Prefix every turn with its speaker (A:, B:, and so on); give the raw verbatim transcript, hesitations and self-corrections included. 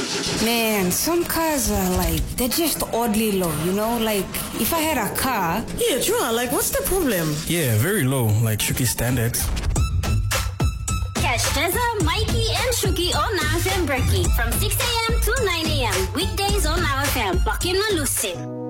A: Man, some cars are like, they're just oddly low, you know? Like, if I had a car...
B: Yeah, true. Like, what's the problem?
C: Yeah, very low, like Shuki standards.
D: Catch Teza, Mikey, and Shuki on Now F M Breaky from six a.m. to nine a.m. Weekdays on Now F M. Lock in and lose it.